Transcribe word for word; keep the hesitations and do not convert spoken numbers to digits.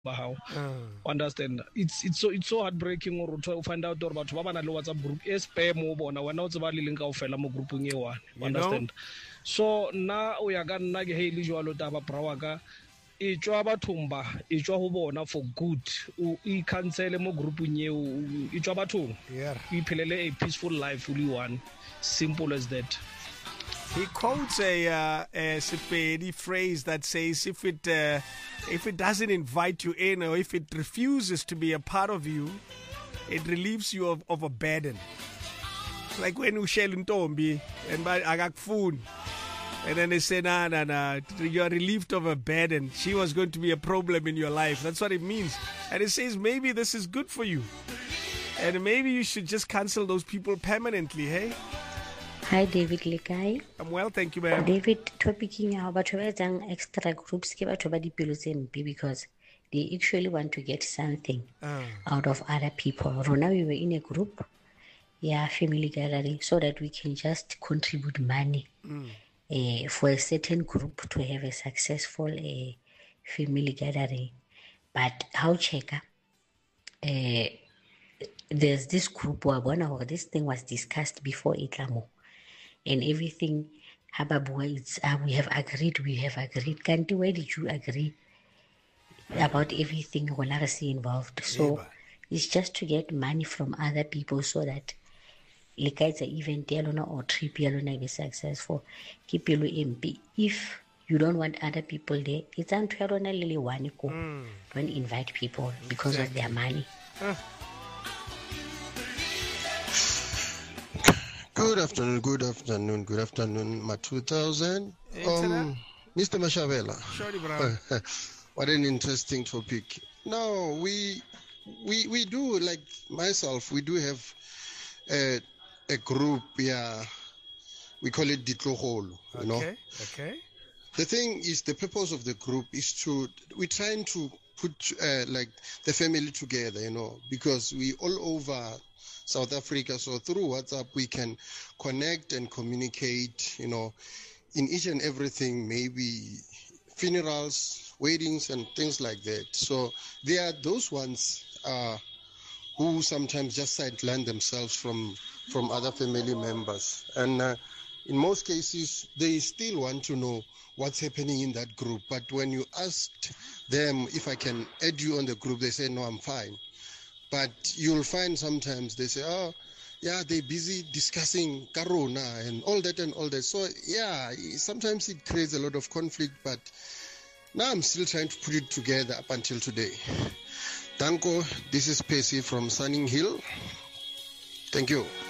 how understand it's it's so it's so heartbreaking or to find out or batho ba bana le WhatsApp group e spam mo bona wena o tseba le leng ka ofela mo groupung e one understand so na o ya ka nna ke hele jwalo taba brawaka e tswa bathong ba e tswa ho bona for good o e cancel mo groupung e e tswa bathong yeah e phelele a peaceful life only one simple as that. He quotes a, uh, a Sepedi phrase that says, if it uh, if it doesn't invite you in, or if it refuses to be a part of you, it relieves you of, of a burden. Like when you shell in Tombi and agakfun, and then they say, nah, nah, nah, you are relieved of a burden. She was going to be a problem in your life. That's what it means. And it says, maybe this is good for you. And maybe you should just cancel those people permanently, hey? Hi David Lekai. I'm well, thank you, ma'am. David, topicing how about extra groups give out about the because they actually want to get something uh. out of other people. Rona, we were in a group, yeah, family gathering, so that we can just contribute money mm. uh, for a certain group to have a successful uh, family gathering. But how checker? Uh, there's this group where this thing was discussed before Itlamo. And everything, it's, uh, we have agreed, we have agreed. Kanti, where did you agree about everything when I see involved? So yeah, it's just to get money from other people so that like it's an event or trip be successful. Keep you M P. If you don't want other people there, it's unfair one go. Don't invite people because exactly. of their money. Huh. Good afternoon, good afternoon, good afternoon, my two thousand. Um, Mister Mashavela. Sorry, bro. What an interesting topic. No, we we we do, like myself, we do have a, a group, yeah, we call it Ditlogolo, you okay, know. Okay. The thing is, the purpose of the group is to, we're trying to put uh, like the family together, you know, because we all over South Africa, so through WhatsApp we can connect and communicate, you know, in each and everything, maybe funerals, weddings and things like that. So there are those ones uh, who sometimes just sideline themselves from from other family members, and uh, in most cases they still want to know what's happening in that group, but when you asked them if I can add you on the group, they say no, I'm fine. But you'll find sometimes they say, oh, yeah, they're busy discussing Corona and all that and all that. So, yeah, sometimes it creates a lot of conflict, but now I'm still trying to put it together up until today. Danko, this is Pacey from Sunning Hill. Thank you.